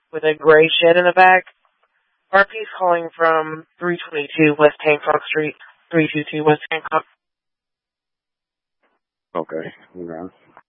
with a gray shed in the back. RP's calling from 322 West Hancock Street, 322 West Hancock. Okay. Yeah.